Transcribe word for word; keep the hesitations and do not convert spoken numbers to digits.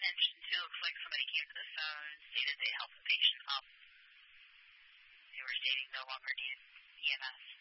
attention to. Looks like somebody came to the phone, stated they helped the patient up. They were stating no longer needed E M S.